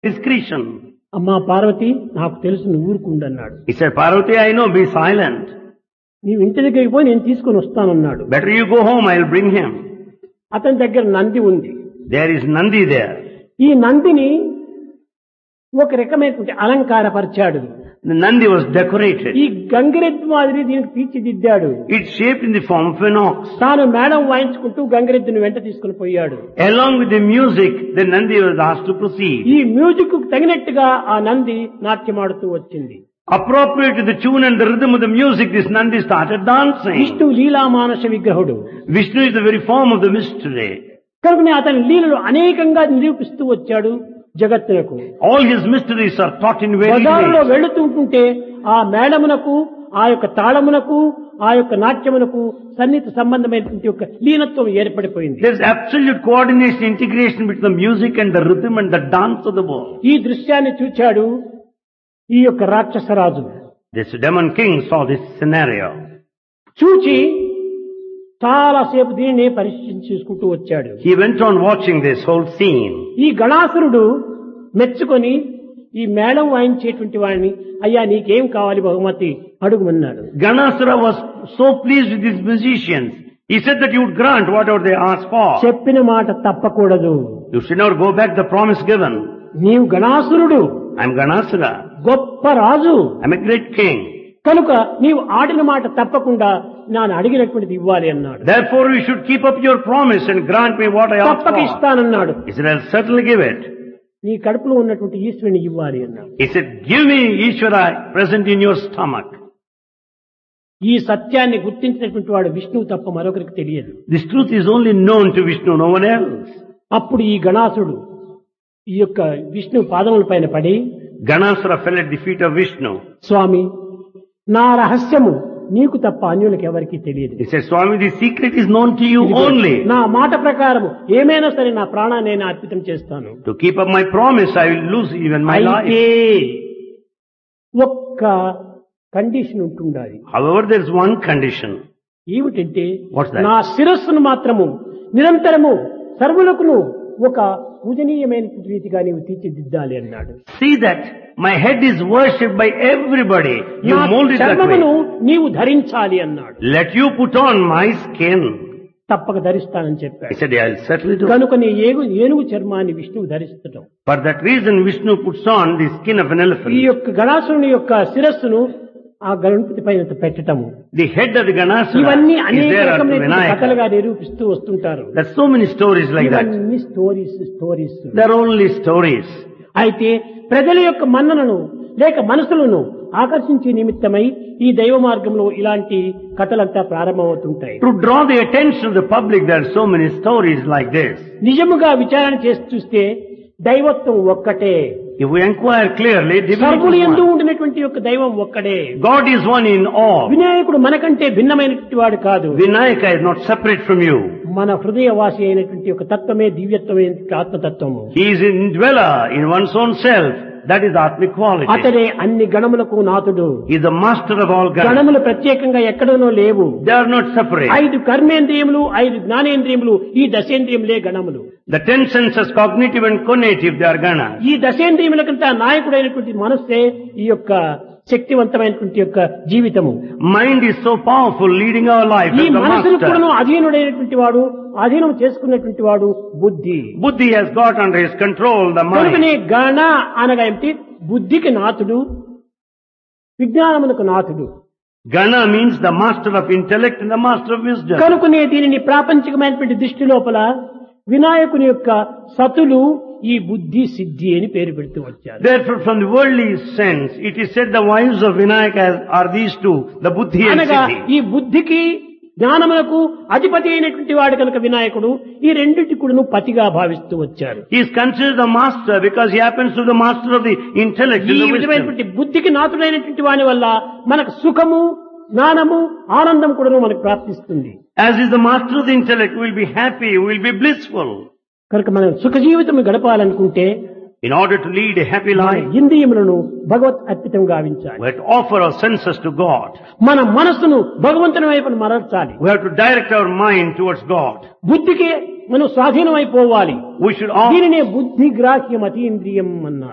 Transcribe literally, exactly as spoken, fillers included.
discretion. అమ్మా పార్వతి నాకు తెలుసు నువ్వు ఊరుకుండన్నాడు. He said, Parvati, I know, be silent. నీవు ఇంటి దగ్గరికి పోయి నేను తీసుకొని వస్తానన్నాడు. Better you go home, I'll bring him. అతని దగ్గర నంది ఉంది. There is Nandi there. ఈ నందిని ఒక రకమైనటువంటి అలంకారపరిచాడు. The Nandi was decorated. ఈ గంగిరెద్దు మాదిరి దీనికి తీర్చిదిద్దాడు. It's shaped in the form of an ox. తాను మేడం వాయించుకుంటూ గంగిరెద్దుని వెంట తీసుకుని పోయాడు. Along with the music, the Nandi was asked to proceed. ఈ మ్యూజిక్ కు తగినట్టుగా ఆ నంది నాట్యమాడుతూ వచ్చింది. Appropriate to the tune and the rhythm of the music, this Nandi started dancing. Vishnu Leela Manasa విగ్రహుడు. Vishnu is the very form of the mystery. కనుకనే అతని లీలలు అనేకంగా నిరూపిస్తూ వచ్చాడు జగత్తునకు. All his mysteries are taught in various బజారులో ways. వెళుతుంటుంటే ఆ మేళమునకు ఆ యొక్క తాళమునకు ఆ యొక్క నాట్యమునకు సన్నిహిత సంబంధమైనటువంటి ఒక లీనత్వం ఏర్పడిపోయింది. There's absolute coordination, integration between the music and the rhythm and the dance of the world. ఈ దృశ్యాన్ని చూచాడు ఈ యొక్క రాక్షసరాజు. This demon king saw this scenario. చూచి చాలాసేపు దీనిని పరిశీలించి చూసుకుంటూ వచ్చాడు. He went on watching this whole scene. ఈ గణాసురుడు మెచ్చుకొని ఈ మేళం వాయించేటువంటి వాడిని అయ్యా నీకేం కావాలి బహుమతి అడుగుమన్నాడు. Ganasura was so pleased with these musicians. He said that you would grant whatever they asked for. చెప్పిన మాట తప్పకూడదు. You should not go back the promise given. నీవు గణాసురుడు, I'm Ganasura. గొప్ప రాజు I'm a great king. కనుక నీవు ఆడిన మాట తప్పకుండా నేను అడిగినటువంటిది ఇవ్వాలి అన్నాడు. Therefore you should keep up your promise and grant me what I asked తప్పక for. ఇస్తానన్నాడు. He said, I'll certainly give it. నీ కడుపులో ఉన్నటువంటి ఈశ్వరుని ఇవ్వాలి అన్నాడు. He said, give me Ishvara present in your stomach. ఈ సత్యాన్ని గుర్తించినటువంటి వాడు విష్ణువు తప్ప మరొకరికి తెలియదు. This truth is only known to Vishnu, no one else. అప్పుడు ఈ గణాసుడు ఈ యొక్క విష్ణు పాదముల పైన పడి, Ganasura fell at the feet of Vishnu. స్వామి నా రహస్యము నీకు తప్ప అన్యులకు ఎవరికీ తెలియదు. He said, Swami, the secret is known to you only. నా మాట ప్రకారము ఏమైనా సరే నా ప్రాణాన్ని నేను అర్పితం చేస్తాను. To keep up my promise, I will lose even my అయితే life. ఒక్క కండిషన్ ఉంటుండాలి. However, there is one condition. ఏమిటంటే What's that? నా శిరస్సును మాత్రము నిరంతరము సర్వులకును ఒక పూజనీయమైనటువంటి రీతిగా నీవు తీర్చిదిద్దాలి అన్నాడు. See that my head is worshipped by everybody. You నా mold it that చర్మమును way. నీవు ధరించాలి అన్నాడు. Let you put on my skin. తప్పక ధరిస్తానని He చెప్పాడు. said, I'll certainly do. కనుక నీ ఏగు ఏనుగు చర్మాన్ని విష్ణువు ధరిస్తడం, For that reason, Vishnu puts on the skin of an ఈ elephant. యొక్క గణాసురుని యొక్క శిరస్సును ఆ గణపతి పైన పెట్టటము, The head of the Ganasura ఇవన్నీ is అనేక there unto రకమైన కథలుగా Vinayaka. నిరూపిస్తూ వస్తుంటారు. There's so many stories like that. ఇవన్నీ stories stories They're only stories. అయితే ప్రజల యొక్క మన్ననను లేక మనసులను ఆకర్షించే నిమిత్తమై ఈ దైవ మార్గంలో ఇలాంటి కథలంతా ప్రారంభమవుతుంటాయి. To draw the attention of the public, there are so many stories like this. నిజముగా విచారణ చేసి చూస్తే దైవత్వం ఒక్కటే. If we inquire clearly, సర్వులు divinity is ఎందు one. ఉండినటువంటి యొక్క దైవం ఒక్కడే. God is one in all. వినాయకుడు మనకంటే భిన్నమైనటువంటి వాడు కాదు. Vinayaka is not separate from you. మన హృదయవాసి అయినటువంటి ఒక తత్వమే దివ్యత్వమైనటువంటి ఆత్మతత్వము. He is in dweller in one's own self. That is Atmic quality. అతడే అన్ని గణములకు నాథుడు. He is the master of all gods. గణములు ప్రత్యేకంగా ఎక్కడనో లేవు. They are not separate. ఐదు కర్మేంద్రియములు ఐదు జ్ఞానేంద్రియములు ఈ దశేంద్రియములే గణములు. The ten senses, cognitive and conative, they are ganas. ఈ దశేంద్రియములకంతా నాయకుడైనటువంటి మనస్సే ఈ యొక్క శక్తివంతమైనటువంటి యొక్క జీవితము. Mind is so powerful, leading our life ఈ as the మనసును master. కూడాను అధీనుడైనటువంటి వాడు, అధీనం చేసుకున్నటువంటి వాడు బుద్ధి. Buddhi has got under his control the కనుకనే mind. గణ అనగా ఏమిటి? బుద్ధికి నాథుడు, విజ్ఞానమునకు నాథుడు. Gana means the master of intellect and the master of wisdom. కనుకనే దీనిని ప్రాపంచికమైనటువంటి దృష్టి లోపల వినాయకుని యొక్క సతులు ఈ బుద్ధి సిద్ధి అని పేరు పెడుతూ వచ్చారు. Therefore, from the worldly sense, it is said the wives of Vinayaka are these two, the Buddhi and అనగా Siddhi. ఈ బుద్ధికి జ్ఞానములకు అధిపతి అయినటువంటి వాడు కనుక వినాయకుడు ఈ రెండింటి కూడాను పతిగా భావిస్తూ వచ్చారు. He is considered the master because he happens to be the master of the intellect ఈ and the wisdom. విధమైనటువంటి బుద్ధికి నాథుడైనటువంటి వాని వల్ల మనకు సుఖము, జ్ఞానము, ఆనందం కూడాను మనకు ప్రాప్తిస్తుంది. As is the master of the intellect, we will be happy, we will be blissful. కనుక మనం సుఖ జీవితం గడపాలనుకుంటే In order to lead a happy life, ఇంద్రియములను భగవత్ అర్పితం గావించాలి. we have to offer our senses to God. మన మనస్సును భగవంతుని వైపు మరల్చాలి. We have to direct our mind towards God. బుద్ధికి మనం స్వాధీనం అయిపోవాలి. We should offer దీనినే బుద్ధి గ్రాహ్యం అతీంద్రియం అన్నారు.